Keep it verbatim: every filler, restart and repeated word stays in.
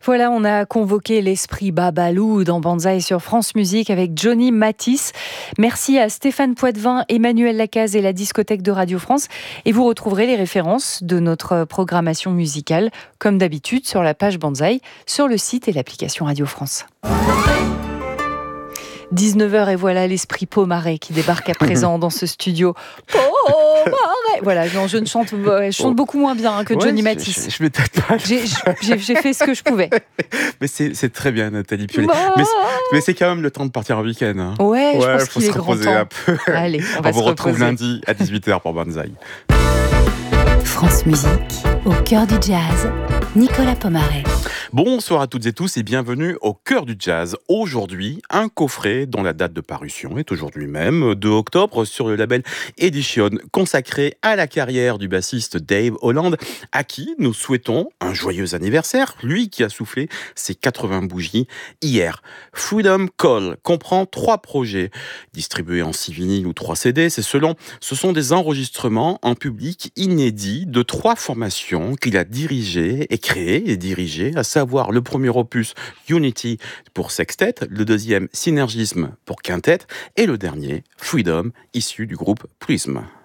Voilà, on a convoqué l'esprit Babalou dans Banzai sur France Musique avec Johnny Matisse. Merci à Stéphane Poitvin, Emmanuel Lacaze et la discothèque de Radio France. Et vous retrouverez les références de notre programmation musicale, comme d'habitude, sur la page Banzai, sur le site et l'application Radio France. dix-neuf heures et voilà l'esprit Pomaré qui débarque à présent dans ce studio. Pomaré. Voilà, non, je ne chante, je chante beaucoup moins bien hein, que Johnny ouais, Matisse. Je, je, je m'étonne pas. J'ai, j'ai, j'ai fait ce que je pouvais. Mais c'est, c'est très bien, Nathalie Piollet. Bah mais, mais c'est quand même le temps de partir en week-end. Hein. Ouais, ouais, je pense faut qu'il se est grand reposer temps. Un peu. Allez, on va on se vous retrouve reposer. lundi à dix-huit heures pour Banzai. France Musique, au cœur du jazz, Nicolas Pomaré. Bonsoir à toutes et tous et bienvenue au cœur du jazz. Aujourd'hui, un coffret dont la date de parution est aujourd'hui même, deux octobre, sur le label Edition, consacré à la carrière du bassiste Dave Holland, à qui nous souhaitons un joyeux anniversaire, lui qui a soufflé ses quatre-vingts bougies hier. Freedom Call comprend trois projets, distribués en six vinyles ou trois C D, c'est selon, ce sont des enregistrements en public inédits de trois formations qu'il a dirigées et créées et dirigées, à savoir le premier opus Unity pour sextet, le deuxième Synergisme pour quintet et le dernier Freedom issu du groupe Prism.